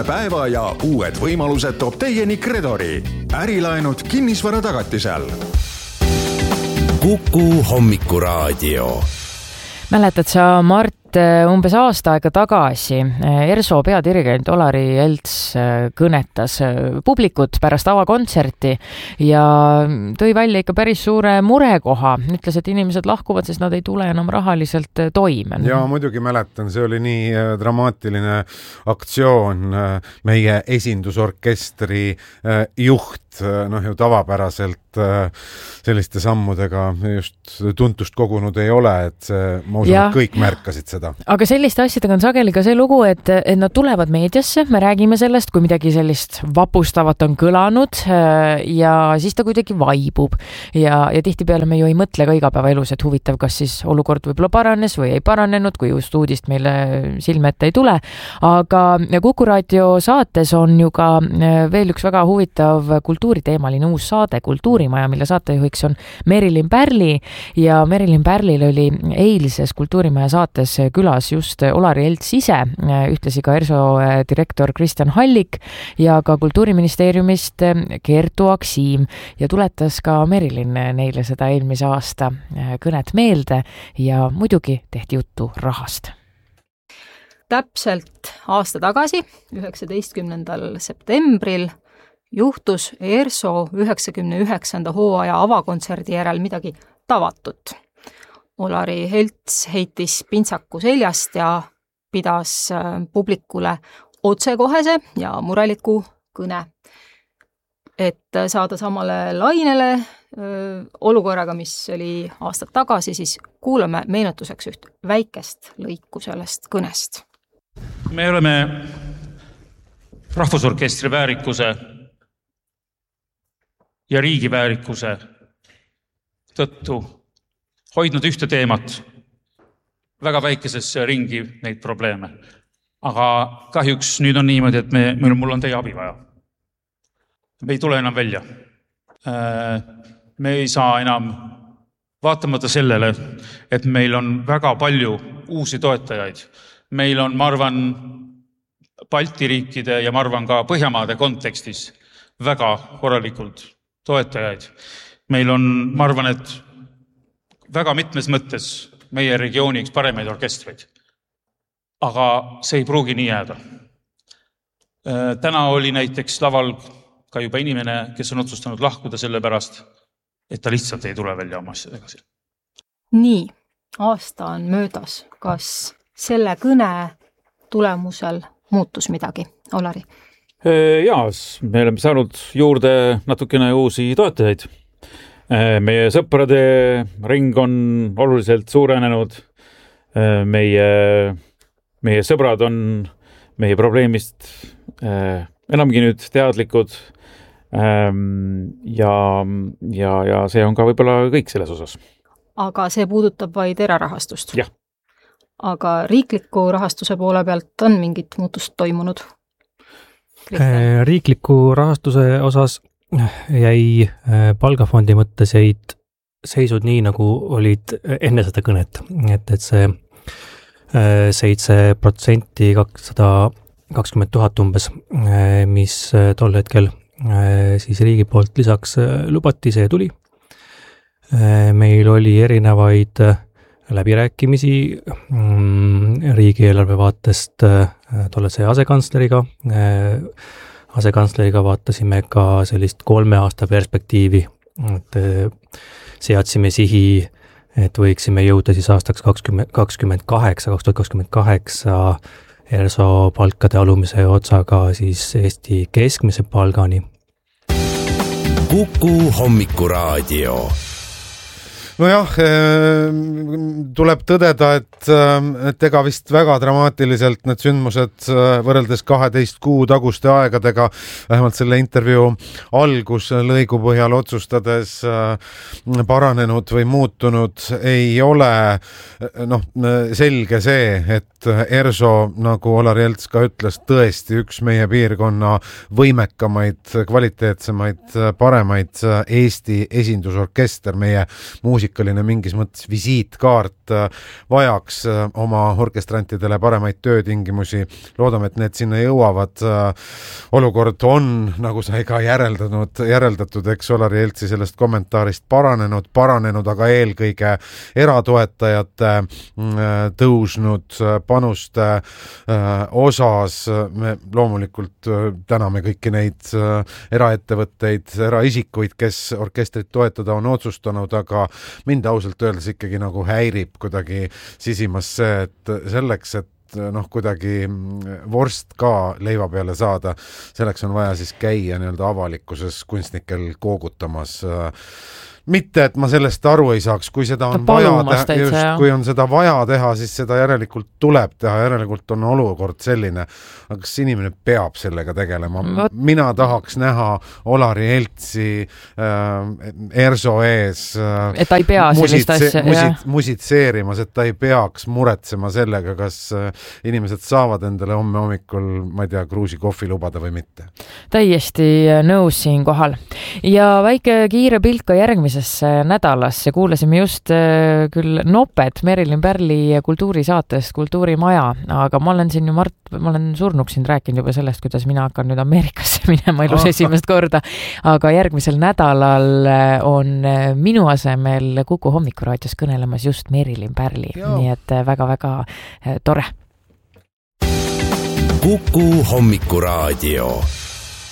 Uue päeva ja uued võimalused toob teieni Kredori. Ärilaenud kinnisvara tagatisel. Kuku hommikuraadio. Mäletad sa, Mart, umbes aasta aega tagasi ERSO peadirigent Olari Elts kõnetas publikut pärast avakontserti ja tõi välja ikka päris suure murekoha. Ütles, et inimesed lahkuvad, sest nad ei tule enam rahaliselt toime. Ja muidugi mäletan, see oli nii dramaatiline aktsioon. Meie esindusorkestri juht, ju tavapäraselt selliste sammudega just tuntust kogunud ei ole, et ma usun, et kõik märkasid seda. Aga selliste asjadega on sageli ka see lugu, et nad tulevad meediasse, me räägime sellest, kui midagi sellist vapustavat on kõlanud ja siis ta kuidagi vaibub ja tihtipeale me ju ei mõtle ka igapäevaelus, et huvitav, kas siis olukord võib-olla paranes või ei paranenud, kui just uudist meile silme ette ei tule. Aga Kuku raadio saates on ju ka veel üks väga huvitav kultuuriteemaline uus saade Kultuurimaja, mille saatejuhiks on Merilin Pärli ja Merilin Pärlil oli eilses Kultuurimaja saates külas just Olari Elts ise, ühtlasi ka ERSO direktor Kristjan Hallik ja ka Kultuuriministeeriumist Kertu Aksiim ja tuletas ka Merilin neile seda eelmise aasta kõnet meelde ja muidugi tehti juttu rahast. Täpselt aasta tagasi, 19. septembril juhtus ERSO 99. hooaja avakontserdi järel midagi tavatut. Olari Elts heitis pintsaku seljast ja pidas publikule otsekohese ja mureliku kõne. Et saada samale lainele olukorraga, mis oli aastad tagasi, siis kuulame meenutuseks üht väikest lõiku sellest kõnest. Me oleme Rahvusorkestri väärikuse ja riigi väärikuse tõttu hoidnud ühte teemat, väga väikesesse ringi neid probleeme. Aga kahjuks nüüd on niimoodi, et mul on teie abi vaja. Me ei tule enam välja. Me ei saa enam, vaatamata sellele, et meil on väga palju uusi toetajaid. Meil on, ma arvan, Balti riikide ja ma arvan ka Põhjamaade kontekstis väga korralikult toetajaid. Meil on, ma arvan, et väga mitmes mõttes meie regiooniks paremaid orkestreid. Aga see ei pruugi nii jääda. Täna oli näiteks laval ka juba inimene, kes on otsustanud lahkuda selle pärast, et ta lihtsalt ei tule välja oma asjadega. Nii, aasta on möödas. Kas selle kõne tulemusel muutus midagi, Olari? Jaa, me oleme saanud juurde natukene uusi toetajaid. Meie sõprade ring on oluliselt suurenenud. Meie sõbrad on meie probleemist enamgi nüüd teadlikud ja see on ka võib-olla kõik selles osas. Aga see puudutab vaid erarahastust? Jah. Aga riikliku rahastuse poole pealt on mingit muutust toimunud? Riikliku rahastuse osas jäi palgafondi mõttes jäid seisud nii, nagu olid enne seda kõnet. Et see 7% 220 000 umbes, mis tol hetkel siis riigi poolt lisaks lubati, see tuli. Meil oli erinevaid läbirääkimisi riigieelarve vaatest tollase asekantsleriga vaatasime ka sellist 3 aasta perspektiivi, et seadsime sihi, et võiksime jõuda siis aastaks 2028 ERSO palkade alumise otsaga siis Eesti keskmise palgani. Kuku hommikuraadio. Nojah, tuleb tõdeda, et ega vist väga dramaatiliselt need sündmused võrreldes 12 kuu taguste aegadega, vähemalt selle intervjuu alguslõigu põhjal otsustades paranenud või muutunud ei ole. Selge see, et ERSO, nagu Olari Elts ka ütles, tõesti üks meie piirkonna võimekamaid, kvaliteetsemaid, paremaid Eesti esindusorkester, meie muusikaline mingis mõttes visiitkaart lihtsalt vajaks oma orkestrantidele paremaid töötingimusi. Loodame, et need sinna jõuavad. Olukord on, nagu sai ka järeldatud, eks Olari Eltsi sellest kommentaarist paranenud, aga eelkõige eratoetajate tõusnud panuste osas. Me loomulikult täname kõiki neid eraettevõtteid, eraisikuid, kes orkestrit toetada on otsustanud, aga mind ausalt öeldes ikkagi nagu häirib kuidagi sisimas see, et selleks, et kuidagi vorst ka leiva peale saada, selleks on vaja siis käia avalikkuses kunstnikel koogutamas. Mitte, et ma sellest aru ei saaks, kui seda on kui on seda vaja teha, siis seda järelikult tuleb teha, järelikult on olukord selline. Aga kas inimene peab sellega tegelema? Mina tahaks näha Olari Eltsi Erso ees et ta ei pea sellist asja musitseerimas, et ta ei peaks muretsema sellega, kas inimesed saavad endale homme hommikul, ma ei tea, kruusi kohvi lubada või mitte. Täiesti nõus siin kohal. Ja väike kiire pilt ka järgmisesse nädalasse. Kuulasime just küll noped Merilin Pärli kultuurisaatest Kultuurimaja, aga ma olen siin ju ma olen surnuks siin rääkinud juba sellest, kuidas mina hakkan nüüd Ameerikasse minema elus esimest korda, aga järgmisel nädalal on minu asemel Kuku hommikuraadios kõnelemas just Merilin Pärli, nii et väga-väga tore. Kuku hommikuraadio.